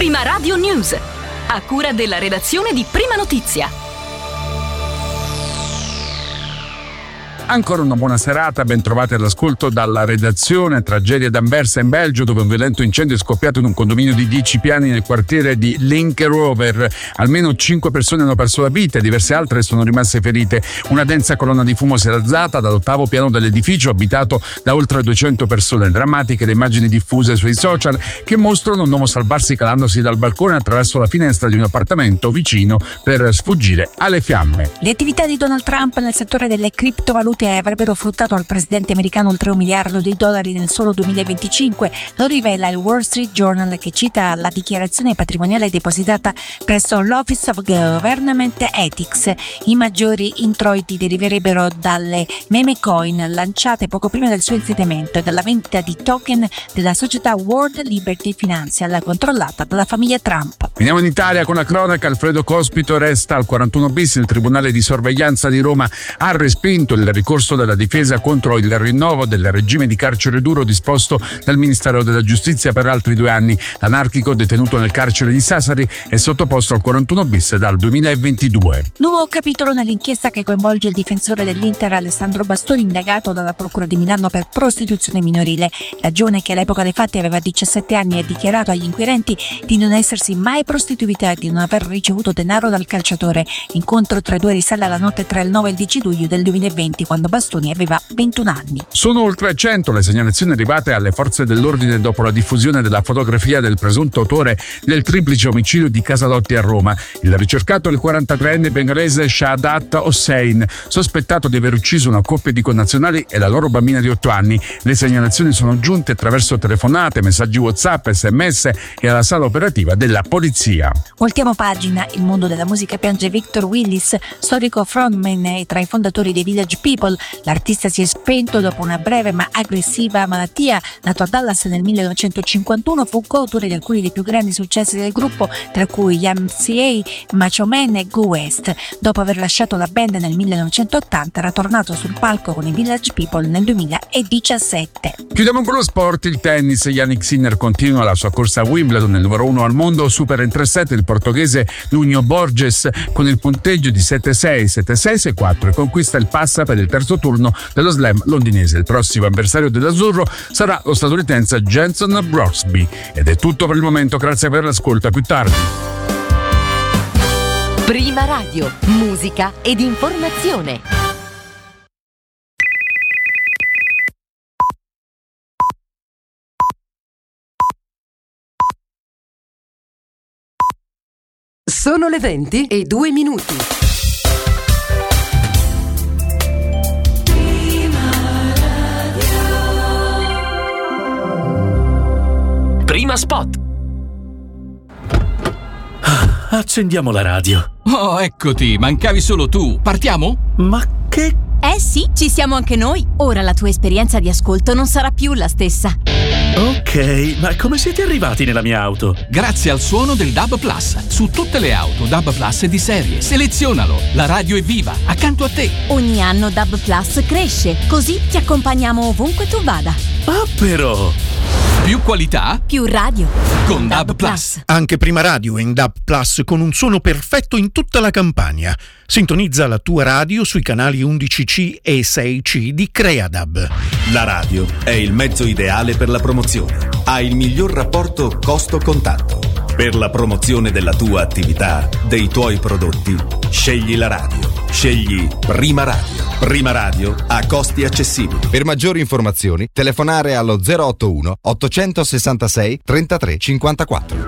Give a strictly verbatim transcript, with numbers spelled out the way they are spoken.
Prima Radio News, a cura della redazione di Prima Notizia. Ancora una buona serata, ben trovati all'ascolto dalla redazione. Tragedia ad Anversa in Belgio, dove un violento incendio è scoppiato in un condominio di dieci piani nel quartiere di Linkerover. Almeno cinque persone hanno perso la vita e diverse altre sono rimaste ferite. Una densa colonna di fumo si è alzata dall'ottavo piano dell'edificio abitato da oltre duecento persone. Drammatiche le immagini diffuse sui social che mostrano un uomo salvarsi calandosi dal balcone attraverso la finestra di un appartamento vicino per sfuggire alle fiamme. Le attività di Donald Trump nel settore delle criptovalute avrebbero fruttato al presidente americano oltre un miliardo di dollari nel solo duemilaventicinque, lo rivela il Wall Street Journal, che cita la dichiarazione patrimoniale depositata presso l'Office of Government Ethics. I maggiori introiti deriverebbero dalle meme coin lanciate poco prima del suo insediamento e dalla vendita di token della società World Liberty Financial, controllata dalla famiglia Trump. Veniamo in Italia con la cronaca. Alfredo Cospito resta al quarantuno bis. Il Tribunale di Sorveglianza di Roma ha respinto il ricorso della difesa contro il rinnovo del regime di carcere duro disposto dal Ministero della Giustizia per altri due anni. L'anarchico, detenuto nel carcere di Sassari, è sottoposto al quarantuno bis dal duemilaventidue. Nuovo capitolo nell'inchiesta che coinvolge il difensore dell'Inter Alessandro Bastoni, indagato dalla Procura di Milano per prostituzione minorile. La giovane, che all'epoca dei fatti aveva diciassette anni, ha dichiarato agli inquirenti di non essersi mai prostituita e di non aver ricevuto denaro dal calciatore. L'incontro tra i due risale alla notte tra il nove e il dieci luglio del duemilaventi, quando Bastoni aveva ventuno anni. Sono oltre cento le segnalazioni arrivate alle forze dell'ordine dopo la diffusione della fotografia del presunto autore del triplice omicidio di Casadotti a Roma. Il ricercato è il quarantatreenne bengalese Shahadat Hossein, sospettato di aver ucciso una coppia di connazionali e la loro bambina di otto anni. Le segnalazioni sono giunte attraverso telefonate, messaggi WhatsApp, sms e alla sala operativa della polizia. Voltiamo pagina. Il mondo della musica piange Victor Willis, storico frontman e tra i fondatori dei Village People. L'artista si è spento dopo una breve ma aggressiva malattia. Nato a Dallas nel millenovecentocinquantuno, fu coautore di alcuni dei più grandi successi del gruppo, tra cui gli M C A, Macho Man e Go West. Dopo aver lasciato la band nel millenovecentottanta, era tornato sul palco con i Village People nel duemiladiciassette. Chiudiamo con lo sport. Il tennis. Yannick Sinner continua la sua corsa a Wimbledon. Il numero uno al mondo supera in tre set il portoghese Nuno Borges con il punteggio di sette sei, sette sei, sei quattro e conquista il pass per il terzo turno dello slam londinese. Il prossimo avversario dell'azzurro sarà lo statunitense Jenson Brooksby. Ed è tutto per il momento, grazie per l'ascolto, a più tardi. Prima Radio, musica ed informazione. Sono le venti e due minuti. Prima spot. Accendiamo la radio. Oh, eccoti, mancavi solo tu. Partiamo? Ma che... Eh sì, ci siamo anche noi. Ora la tua esperienza di ascolto non sarà più la stessa. Ok, ma come siete arrivati nella mia auto? Grazie al suono del D A B Plus. Su tutte le auto D A B Plus è di serie. Selezionalo. La radio è viva, accanto a te. Ogni anno D A B Plus cresce, così ti accompagniamo ovunque tu vada. Ah, però... Più qualità, più radio con D A B Plus. Anche Prima Radio è in D A B Plus con un suono perfetto in tutta la Campania. Sintonizza la tua radio sui canali undici C e sei C di Creadab. La radio è il mezzo ideale per la promozione. Ha il miglior rapporto costo-contatto. Per la promozione della tua attività, dei tuoi prodotti, scegli la radio. Scegli Prima Radio. Prima Radio a costi accessibili. Per maggiori informazioni telefonare allo zero otto uno ottocentosessantasei trentatré cinquantaquattro.